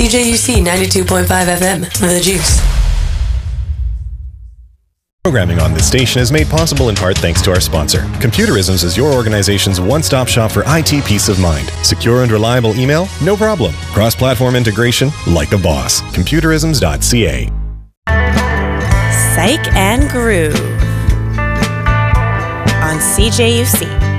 CJUC 92.5 FM, The Juice. Programming on this station is made possible in part thanks to our sponsor. Computerisms is your organization's one-stop shop for IT peace of mind. Secure and reliable email? No problem. Cross-platform integration? Like a boss. Computerisms.ca. Psych and Groove on CJUC.